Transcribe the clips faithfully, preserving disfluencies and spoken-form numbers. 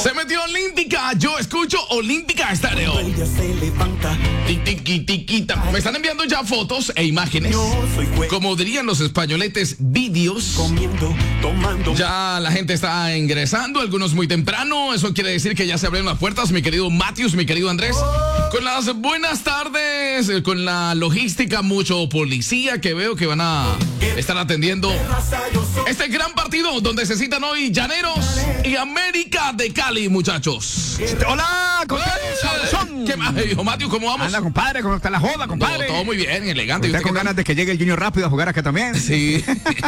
Se metió Olímpica. Yo escucho Olímpica Estéreo. Tiqui, tiquita. Me están enviando ya fotos e imágenes. Como dirían los españoletes, vídeos. Ya la gente está ingresando, algunos muy temprano. Eso quiere decir que ya se abrieron las puertas, mi querido Matthews, mi querido Andrés. Con las buenas tardes, con la logística, mucho policía que veo que van a estar atendiendo este gran partido donde se citan hoy Llaneros y América de Cali, muchachos. Hola, compadre. ¿Qué más, hijo Matthews? ¿Cómo vamos? Anda, compadre, ¿cómo está la joda, compadre? Todo, todo muy bien, elegante. ¿Usted con ganas de que llegue el Junior rápido a jugar acá también? Sí.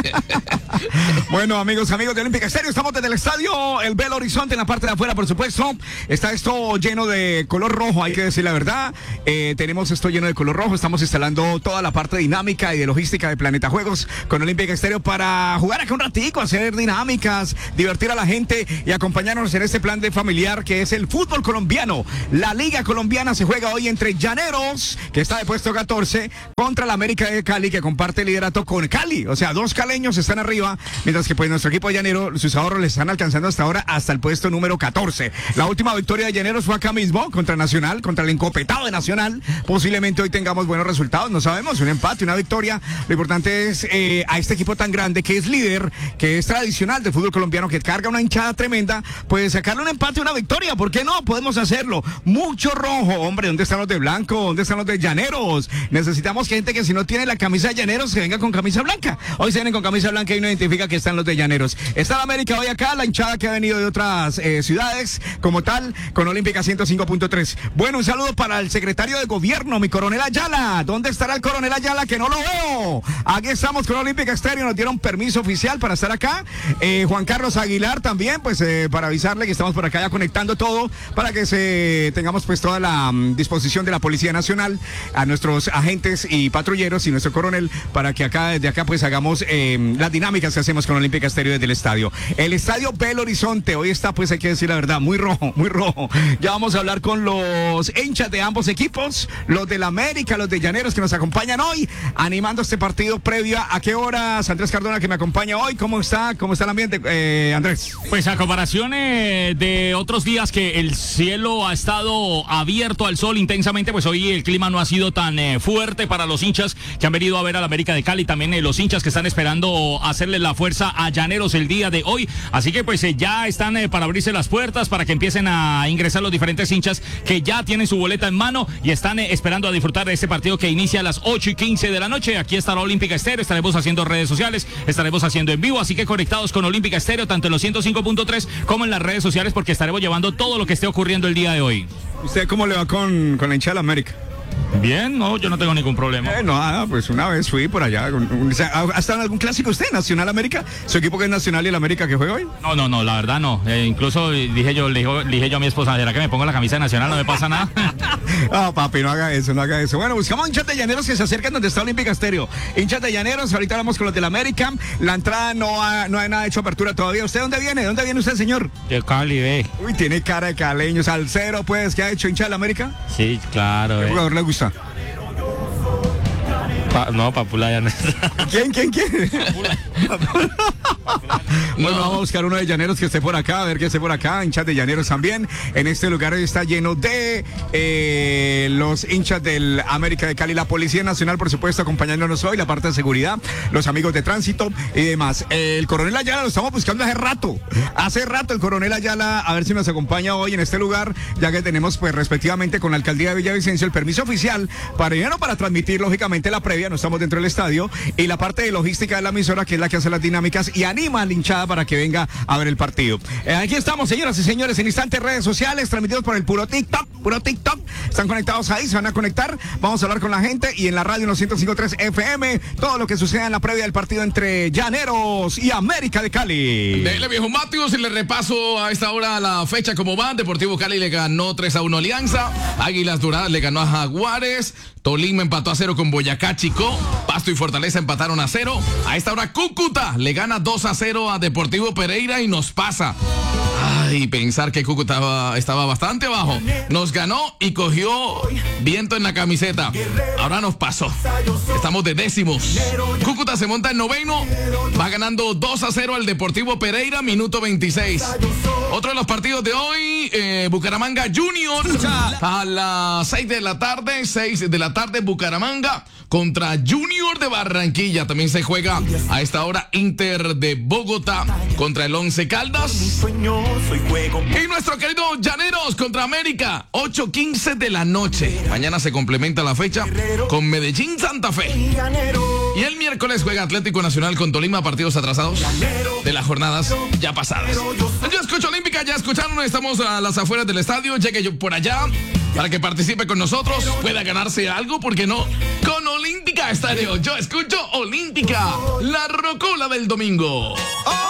Bueno, amigos, amigos de Olímpica Estéreo, estamos desde el estadio El Belo Horizonte, en la parte de afuera, por supuesto. Está esto lleno de color rojo, hay que decir la verdad. Eh, tenemos esto lleno de color rojo. Estamos instalando toda la parte dinámica y de logística de Planeta Juegos con Olímpica Estéreo para jugar acá un ratico, hacer dinámicas, divertir a la gente y acompañarnos en este plan de familiar que es el fútbol colombiano. La Liga Colombiana se juega hoy entre Llaneros, que está de puesto catorce, contra la América de Cali, que comparte el liderato con Cali. O sea, dos caleños están arriba, mientras que pues nuestro equipo de Llanero, sus ahorros les están alcanzando hasta ahora hasta el puesto número catorce. La última victoria de Llaneros fue acá mismo, contra Nacional, contra el encopetado de Nacional. Posiblemente hoy tengamos buenos resultados, no sabemos, un empate, una victoria. Lo importante es eh, a este equipo tan grande, que es líder, que es tradicional del fútbol colombiano, que carga una hinchada tremenda, pues sacarle un empate, una victoria. ¿Por qué no? Podemos hacerlo. Mucho rojo, hombre, ¿dónde están los de blanco? ¿Dónde están los de Llaneros? Necesitamos gente que si no tiene la camisa de Llaneros, que venga con camisa blanca. Hoy se vienen con camisa blanca y uno identifica que están los de Llaneros. Está la América hoy acá, la hinchada que ha venido de otras eh, ciudades, como tal, con Olímpica ciento cinco punto tres. Bueno, un saludo para el secretario de gobierno, mi coronel Ayala. ¿Dónde estará el coronel Ayala, que no lo veo? Aquí estamos con Olímpica Estéreo, nos dieron permiso oficial para estar acá. Eh, Juan Carlos Aguilar también, pues eh, para avisarle que estamos por acá ya conectando todo, para que se tengamos pues toda la um, disposición de la Policía Nacional, a nuestros agentes y patrulleros y nuestro coronel, para que acá, desde acá pues hagamos eh, las dinámicas que hacemos con Olímpica Estéreo desde el estadio. El estadio Belo Horizonte, hoy está pues hay que decir la verdad, muy rojo, muy rojo. Ya vamos a hablar con los hinchas de ambos equipos, los de la América, los de Llaneros, que nos acompañan hoy, animando este partido previo. ¿A qué horas, Andrés Cardona, que me acompaña hoy? ¿Cómo está? ¿Cómo está el ambiente, eh, Andrés? Pues a comparación eh, de otros días que el cielo ha estado abierto al sol intensamente, pues hoy el clima no ha sido tan eh, fuerte para los hinchas que han venido a ver a la América de Cali, también eh, los hinchas que están esperando hacerle la fuerza a Llaneros el día de hoy. Así que pues eh, ya están eh, para abrirse las puertas, para que empiecen a ingresar los diferentes hinchas que ya tienen su boleta en mano y están eh, esperando a disfrutar de este partido que inicia a las ocho y quince de la noche. Aquí estará Olímpica Estéreo, estaremos haciendo redes sociales, estaremos haciendo en vivo, así que conectados con Olímpica Estéreo, tanto en los ciento cinco punto tres como en las redes sociales, porque estaremos llevando todo lo que esté ocurriendo el día de hoy. ¿Usted cómo le va con, con la hinchada de la América? Bien, no, yo no tengo ningún problema. Eh, no, nada, pues una vez fui por allá. Con, un, o sea, ¿ha estado en algún clásico usted, Nacional América? ¿Su equipo que es Nacional y el América que juega hoy? No, no, no, la verdad no. Eh, incluso dije yo, le dije, le dije yo a mi esposa, ¿será que me pongo la camisa de Nacional? No me pasa nada. Ah, papi, no haga eso, no haga eso. Bueno, buscamos hinchas de Llaneros que se acercan donde está Olímpica Estéreo. Hinchas de Llaneros, ahorita vamos con los de la América. La entrada no ha, no ha nada hecho apertura todavía. ¿Usted dónde viene? ¿Dónde viene usted, señor? De Cali, ve. Uy, tiene cara de caleño. Salcero, pues, ¿qué ha hecho hincha de la América? Sí, claro. ¿Qué jugador le gusta? Pa, no, Papula ya no está. ¿Quién, quién, quién? Papula. Bueno, No. vamos a buscar uno de Llaneros que esté por acá, a ver que esté por acá, hinchas de Llaneros también. En este lugar está lleno de eh, los hinchas del América de Cali, la Policía Nacional, por supuesto, acompañándonos hoy, la parte de seguridad, los amigos de tránsito y demás. El coronel Ayala lo estamos buscando hace rato, hace rato el coronel Ayala, a ver si nos acompaña hoy en este lugar, ya que tenemos pues respectivamente con la alcaldía de Villavicencio el permiso oficial para primero para transmitir lógicamente la previa, no estamos dentro del estadio, y la parte de logística de la emisora, que es la que hace las dinámicas y anima a la hinchada para que venga a ver el partido. Eh, aquí estamos, señoras y señores, en instantes redes sociales, transmitidos por el puro TikTok, puro TikTok. Están conectados ahí, se van a conectar. Vamos a hablar con la gente y en la radio en los ciento cinco punto tres F M, todo lo que suceda en la previa del partido entre Llaneros y América de Cali. Dele, viejo Matthews, y le repaso a esta hora la fecha como va. Deportivo Cali le ganó tres a uno a Alianza. Águilas Doradas le ganó a Jaguares. Tolima empató a cero con Boyacá Chico. Pasto y Fortaleza empataron a cero. A esta hora Cúcuta le gana dos a cero a Deportivo Pereira y nos pasa. Ay. Ay, pensar que Cúcuta estaba, estaba bastante abajo. Nos ganó y cogió viento en la camiseta. Ahora nos pasó. Estamos de décimos. Cúcuta se monta en noveno. Va ganando dos a cero al Deportivo Pereira, minuto veintiséis. Otro de los partidos de hoy, eh, Bucaramanga Junior. A las seis de la tarde, seis de la tarde, Bucaramanga contra Junior de Barranquilla. También se juega a esta hora Inter de Bogotá contra el Once Caldas. Y nuestro querido Llaneros contra América, ocho quince de la noche. Mañana se complementa la fecha con Medellín Santa Fe. Y el miércoles juega Atlético Nacional con Tolima, partidos atrasados de las jornadas ya pasadas. Yo escucho Olímpica, ya escucharon, estamos a las afueras del estadio. Llegue yo por allá para que participe con nosotros, pueda ganarse algo, ¿por qué no? Con Olímpica Estéreo. Yo escucho Olímpica, la rocola del domingo.